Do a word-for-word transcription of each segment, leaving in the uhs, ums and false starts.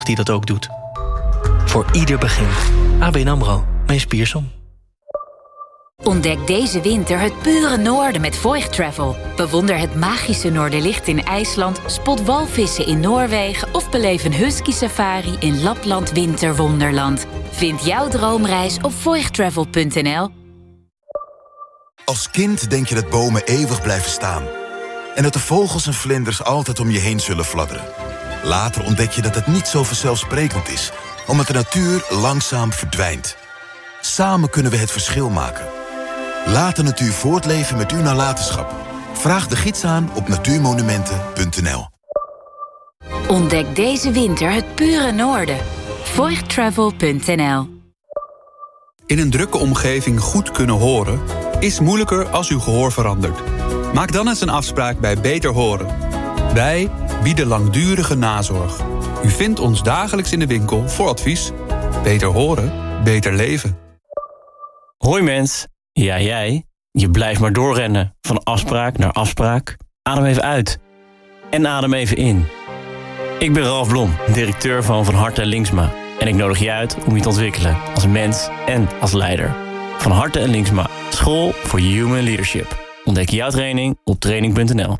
die dat ook doet. Voor ieder begin. A B N AMRO. Mees Pierson. Ontdek deze winter het pure noorden met Voigt Travel. Bewonder het magische Noorderlicht in IJsland, spot walvissen in Noorwegen of beleef een husky safari in Lapland Winterwonderland. Vind jouw droomreis op voigt travel punt n l. Als kind denk je dat bomen eeuwig blijven staan. En dat de vogels en vlinders altijd om je heen zullen fladderen. Later ontdek je dat het niet zo vanzelfsprekend is, omdat de natuur langzaam verdwijnt. Samen kunnen we het verschil maken. Laat de natuur voortleven met uw nalatenschap. Vraag de gids aan op natuurmonumenten punt n l. Ontdek deze winter het pure noorden. voigt travel punt n l. In een drukke omgeving goed kunnen horen is moeilijker als uw gehoor verandert. Maak dan eens een afspraak bij Beter Horen. Wij bieden langdurige nazorg. U vindt ons dagelijks in de winkel voor advies. Beter horen, beter leven. Hoi mens. Ja, jij. Je blijft maar doorrennen. Van afspraak naar afspraak. Adem even uit. En adem even in. Ik ben Ralf Blom, directeur van Van Harte en Linksma. En ik nodig je uit om je te ontwikkelen als mens en als leider. Van Harte en Linksma. School voor Human Leadership. Ontdek jouw training op training punt n l.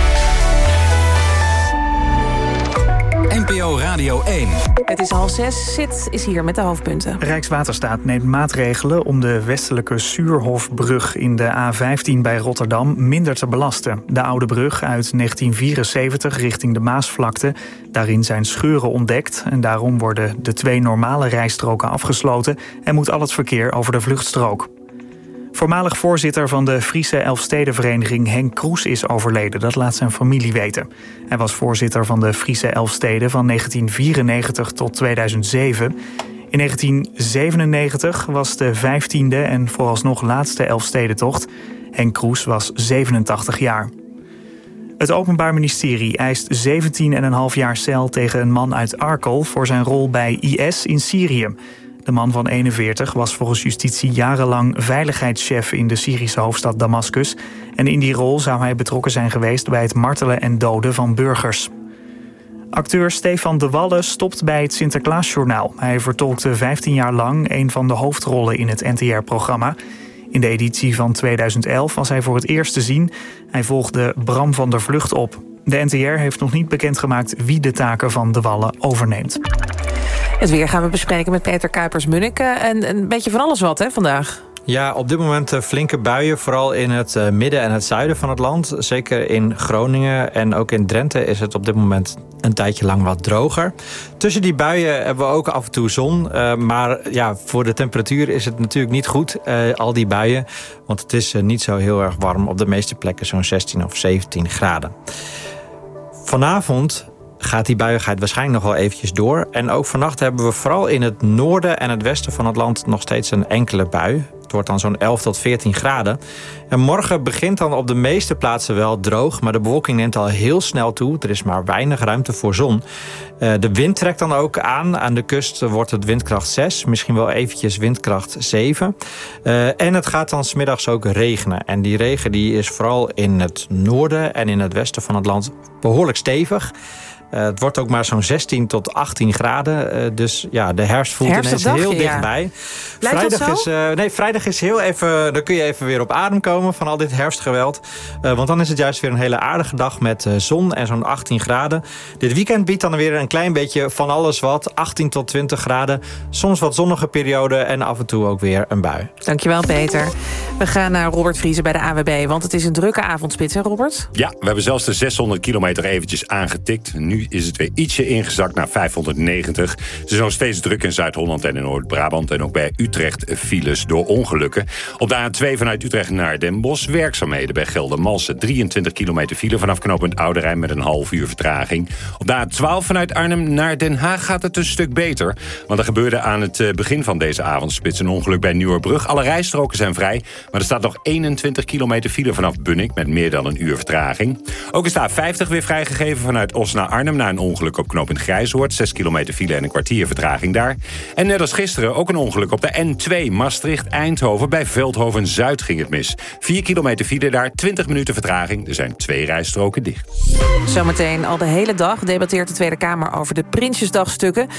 N P O Radio één. Het is half zes. Zit is hier met de hoofdpunten. Rijkswaterstaat neemt maatregelen om de westelijke Suurhofbrug in de A vijftien bij Rotterdam minder te belasten. De oude brug uit negentien vierenzeventig richting de Maasvlakte. Daarin zijn scheuren ontdekt en daarom worden de twee normale rijstroken afgesloten en moet al het verkeer over de vluchtstrook. Voormalig voorzitter van de Friese Elfstedenvereniging Henk Kroes is overleden. Dat laat zijn familie weten. Hij was voorzitter van de Friese Elfsteden van negentien vierennegentig tot tweeduizend zeven. In negentien zevenennegentig was de vijftiende en vooralsnog laatste Elfstedentocht. Henk Kroes was zevenentachtig jaar. Het Openbaar Ministerie eist zeventien komma vijf jaar cel tegen een man uit Arkel voor zijn rol bij I S in Syrië. De man van eenenveertig was volgens justitie jarenlang veiligheidschef in de Syrische hoofdstad Damascus. En in die rol zou hij betrokken zijn geweest bij het martelen en doden van burgers. Acteur Stefan de Wallen stopt bij het Sinterklaasjournaal. Hij vertolkte vijftien jaar lang een van de hoofdrollen in het N T R-programma. In de editie van tweeduizend elf was hij voor het eerst te zien. Hij volgde Bram van der Vlucht op. De N T R heeft nog niet bekendgemaakt wie de taken van de Wallen overneemt. Het weer gaan we bespreken met Peter Kuipers-Munnik. En een beetje van alles wat, hè, vandaag. Ja, op dit moment flinke buien, vooral in het midden en het zuiden van het land. Zeker in Groningen en ook in Drenthe is het op dit moment een tijdje lang wat droger. Tussen die buien hebben we ook af en toe zon. Uh, maar ja, voor de temperatuur is het natuurlijk niet goed, uh, al die buien. Want het is uh, niet zo heel erg warm. Op de meeste plekken zo'n zestien of zeventien graden. Vanavond gaat die buiigheid waarschijnlijk nog wel eventjes door. En ook vannacht hebben we vooral in het noorden en het westen van het land nog steeds een enkele bui. Het wordt dan zo'n elf tot veertien graden. En morgen begint dan op de meeste plaatsen wel droog, maar de bewolking neemt al heel snel toe. Er is maar weinig ruimte voor zon. Uh, de wind trekt dan ook aan. Aan de kust wordt het windkracht zes, misschien wel eventjes windkracht zeven. Uh, en het gaat dan 's middags ook regenen. En die regen die is vooral in het noorden en in het westen van het land behoorlijk stevig. Uh, het wordt ook maar zo'n zestien tot achttien graden. Uh, dus ja, de herfst voelt ineens heel dichtbij. Ja. Vrijdag is, uh, nee, vrijdag is heel even. Dan kun je even weer op adem komen van al dit herfstgeweld. Uh, want dan is het juist weer een hele aardige dag met uh, zon en zo'n achttien graden. Dit weekend biedt dan weer een klein beetje van alles wat. achttien tot twintig graden. Soms wat zonnige periode en af en toe ook weer een bui. Dankjewel, Peter. We gaan naar Robert Vriezen bij de A W B. Want het is een drukke avondspits, hè, Robert? Ja, we hebben zelfs de zeshonderd kilometer eventjes aangetikt. Nu is het weer ietsje ingezakt naar vijfhonderdnegentig. Ze zijn nog steeds druk in Zuid-Holland en in Noord-Brabant. En ook bij Utrecht files door ongelukken. Op de A twee vanuit Utrecht naar Den Bosch werkzaamheden bij Geldermalsen. drieëntwintig kilometer file vanaf knooppunt Oude Rijn met een half uur vertraging. Op de A twaalf vanuit Arnhem naar Den Haag gaat het een stuk beter. Want er gebeurde aan het begin van deze avondspits een ongeluk bij Nieuwerbrug. Alle rijstroken zijn vrij, maar er staat nog eenentwintig kilometer file vanaf Bunnik met meer dan een uur vertraging. Ook is de A vijftig weer vrijgegeven vanuit Os naar Arnhem na een ongeluk op knooppunt Grijshoort. zes kilometer file en een kwartier vertraging daar. En net als gisteren ook een ongeluk op de N twee Maastricht-Eindhoven. Bij Veldhoven-Zuid ging het mis. vier kilometer file daar, twintig minuten vertraging. Er zijn twee rijstroken dicht. Zometeen al de hele dag debatteert de Tweede Kamer over de Prinsjesdagstukken.